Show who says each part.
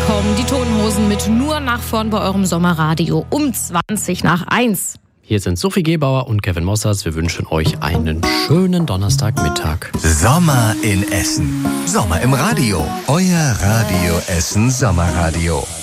Speaker 1: kommen die Toten Hosen mit Nur nach vorn bei eurem Sommerradio um 1:20.
Speaker 2: Hier sind Sophie Gebauer und Kevin Mossers. Wir wünschen euch einen schönen Donnerstagmittag.
Speaker 3: Sommer in Essen. Sommer im Radio. Euer Radio Essen Sommerradio.